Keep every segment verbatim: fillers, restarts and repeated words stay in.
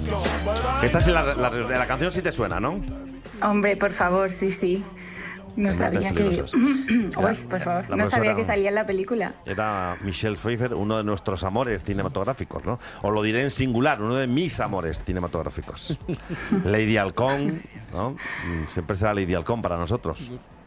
Esta es la, la, la canción sí te suena, ¿no? Hombre, por favor, sí, sí. No sabía que... Uy, por favor, no sabía que salía en la película. Era Michelle Pfeiffer, uno de nuestros amores cinematográficos, ¿no? Os lo diré en singular, uno de mis amores cinematográficos. Lady Halcón, ¿no? Siempre será Lady Halcón para nosotros.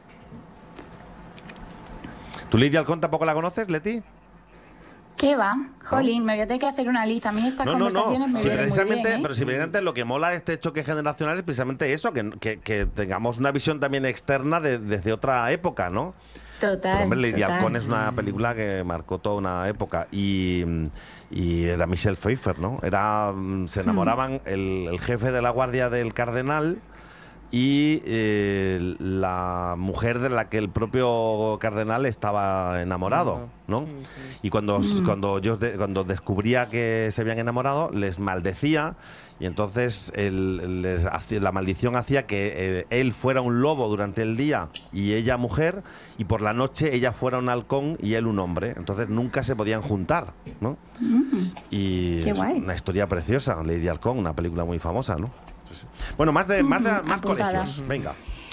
¿Tú Lady Halcón tampoco la conoces, Leti? ¿Qué va? Jolín, ¿no? Me voy a tener que hacer una lista. A mí estas no, conversaciones no, no. me Sí, vienen precisamente, muy bien, ¿eh? Pero si precisamente lo que mola de este choque generacional es precisamente eso, que, que, que tengamos una visión también externa de, desde otra época, ¿no? Total, Pero, hombre, Lady total. Halcón es una película que marcó toda una época y, y era Michelle Pfeiffer, ¿no? Era, se enamoraban hmm. el, el jefe de la guardia del cardenal y eh, la mujer de la que el propio cardenal estaba enamorado, ¿no? Y cuando, mm. cuando yo de, cuando descubría que se habían enamorado, les maldecía y entonces él, les hacía, la maldición hacía que eh, él fuera un lobo durante el día y ella mujer, y por la noche ella fuera un halcón y él un hombre. Entonces nunca se podían juntar, ¿no? Mm. Y Qué es guay. Una historia preciosa, Lady Halcón, una película muy famosa, ¿no? Bueno, más de más, de, más colegios. Venga.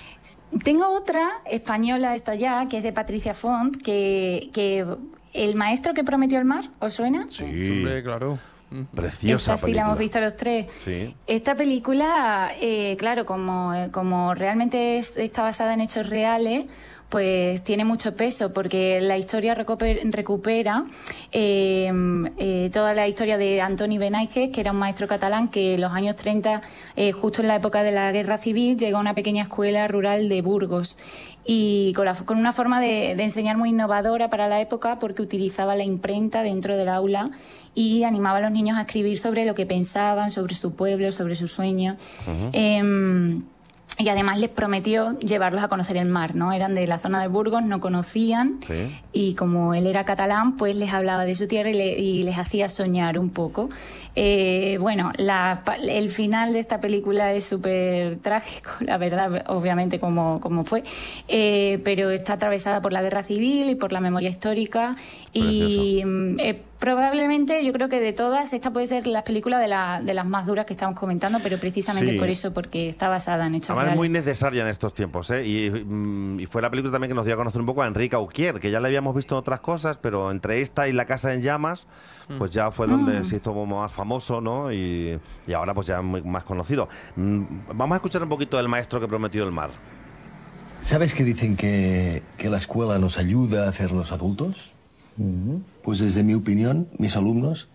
Tengo otra española, esta ya, que es de Patricia Font, que, que El maestro que prometió el mar, ¿os suena? Sí, hombre, claro. Preciosa Esta sí película. la hemos visto los tres. Sí. Esta película, eh, claro, como, como realmente es, está basada en hechos reales, pues tiene mucho peso, porque la historia recupera, recupera eh, eh, toda la historia de Antoni Benaike, que era un maestro catalán que en los años treinta, eh, justo en la época de la Guerra Civil, llegó a una pequeña escuela rural de Burgos, y con, la, con una forma de, de enseñar muy innovadora para la época, porque utilizaba la imprenta dentro del aula y animaba a los niños a escribir sobre lo que pensaban, sobre su pueblo, sobre sus sueños. Uh-huh. eh, Y además les prometió llevarlos a conocer el mar, ¿no? Eran de la zona de Burgos, no conocían, sí. Y como él era catalán, pues les hablaba de su tierra y, le, y les hacía soñar un poco. Eh, bueno, la, el final de esta película es súper trágico, la verdad, obviamente como, como fue, eh, pero está atravesada por la guerra civil y por la memoria histórica. Y eh, probablemente, yo creo que de todas, esta puede ser la película de, la, de las más duras que estamos comentando, pero precisamente sí. por eso, porque está basada en hechos Además, reales. Es muy necesaria en estos tiempos, ¿eh? Y, y fue la película también que nos dio a conocer un poco a Enrique Auquier, que ya le habíamos visto en otras cosas, pero entre esta y La casa en llamas, pues ya fue donde mm. se hizo más famoso, ¿no? Y, y ahora pues ya muy más conocido. Vamos a escuchar un poquito del maestro que prometió el mar. ¿Sabes que dicen que, que la escuela nos ayuda a hacernos adultos? Uh-huh. Pues desde mi opinión, mis alumnos